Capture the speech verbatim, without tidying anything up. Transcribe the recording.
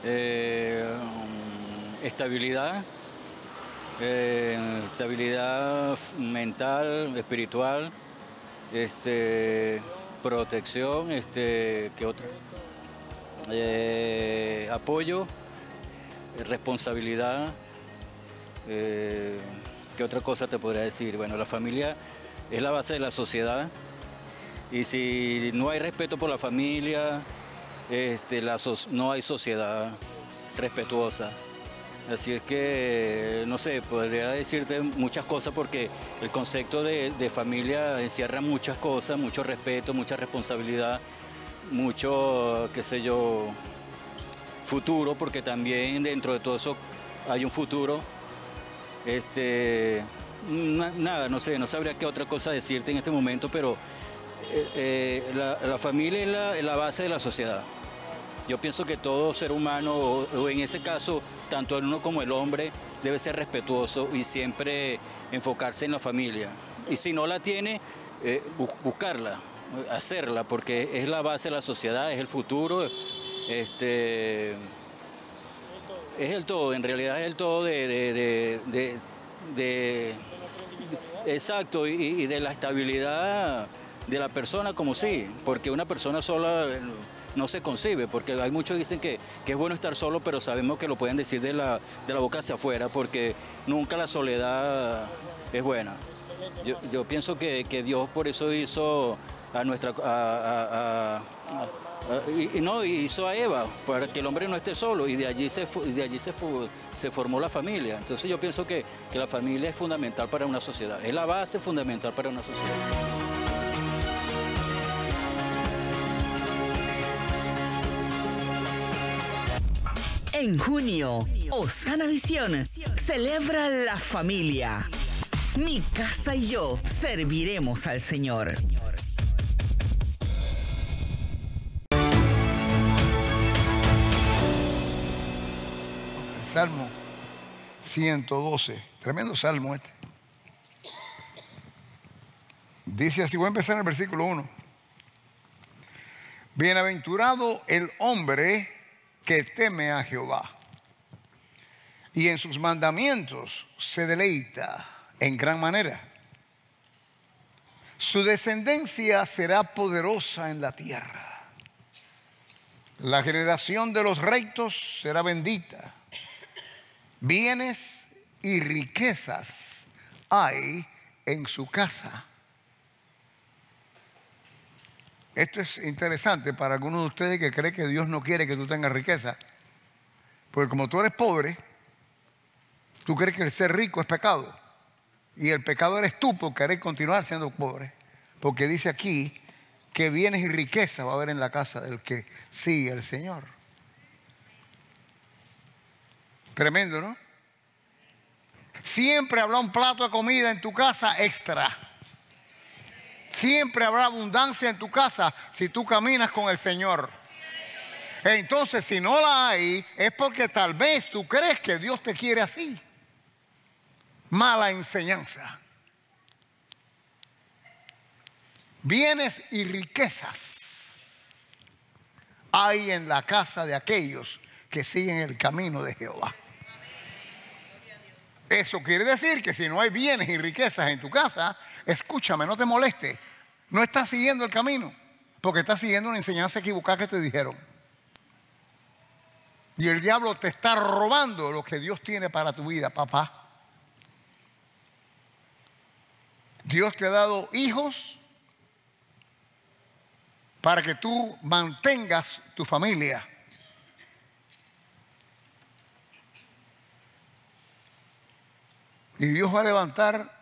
Eh, estabilidad, eh, estabilidad mental, espiritual, este, protección, este, ¿qué otra? Eh, apoyo, responsabilidad, eh, ¿qué otra cosa te podría decir? Bueno, la familia es la base de la sociedad y si no hay respeto por la familia, este, la so- no hay sociedad respetuosa. Así es que, no sé, podría decirte muchas cosas porque el concepto de, de familia encierra muchas cosas, mucho respeto, mucha responsabilidad, mucho, qué sé yo, futuro, porque también dentro de todo eso hay un futuro. Este, na- nada, no sé, no sabría qué otra cosa decirte en este momento, pero eh, eh, la, la familia es la, es la base de la sociedad. Yo pienso que todo ser humano, o, o en ese caso, tanto el uno como el hombre, debe ser respetuoso y siempre enfocarse en la familia. Y si no la tiene, eh, bu- buscarla, hacerla, porque es la base de la sociedad, es el futuro, este, es el todo, en realidad es el todo de, de, de, de- de- exacto, y, y de la estabilidad de la persona como sí, porque una persona sola eh, no se concibe, porque hay muchos que dicen que, que es bueno estar solo, pero sabemos que lo pueden decir de la, de la boca hacia afuera, porque nunca la soledad es buena. Yo, yo pienso que, que Dios por eso hizo a nuestra a, a- a- a- y, y no hizo a Eva para que el hombre no esté solo y de allí se fu- y de allí se, fu- se formó la familia. Entonces yo pienso que, que la familia es fundamental para una sociedad, es la base fundamental para una sociedad. En junio, Osana Visión celebra la familia. Mi casa y yo serviremos al Señor. El Salmo ciento doce, tremendo salmo este. Dice así, voy a empezar en el versículo uno. Bienaventurado el hombre que teme a Jehová y en sus mandamientos se deleita en gran manera. Su descendencia será poderosa en la tierra. La generación de los rectos será bendita. Bienes y riquezas hay en su casa. Esto es interesante para algunos de ustedes que creen que Dios no quiere que tú tengas riqueza. Porque como tú eres pobre, tú crees que el ser rico es pecado. Y el pecado eres tú por querer continuar siendo pobre. Porque dice aquí que bienes y riqueza va a haber en la casa del que sigue al Señor. Tremendo, ¿no? Siempre habrá un plato de comida en tu casa extra. Siempre habrá abundancia en tu casa si tú caminas con el Señor. Entonces, si no la hay, es porque tal vez tú crees que Dios te quiere así. Mala enseñanza. Bienes y riquezas hay en la casa de aquellos que siguen el camino de Jehová. Eso quiere decir que si no hay bienes y riquezas en tu casa, escúchame, no te moleste. No estás siguiendo el camino, porque estás siguiendo una enseñanza equivocada que te dijeron. Y el diablo te está robando lo que Dios tiene para tu vida, papá. Dios te ha dado hijos para que tú mantengas tu familia. Y Dios va a levantar